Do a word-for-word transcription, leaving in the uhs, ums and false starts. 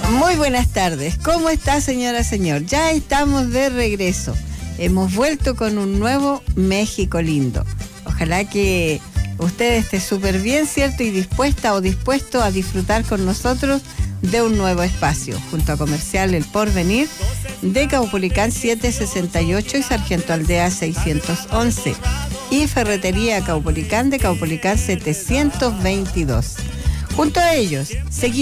Muy buenas tardes. ¿Cómo está, señora, señor? Ya estamos de regreso. Hemos vuelto con un nuevo México lindo. Ojalá que usted esté súper bien, ¿cierto? Y dispuesta o dispuesto a disfrutar con nosotros de un nuevo espacio, junto a Comercial El Porvenir, de Caupolicán setecientos sesenta y ocho y Sargento Aldea seiscientos once, y Ferretería Caupolicán de Caupolicán setecientos veintidós. Junto a ellos, seguimos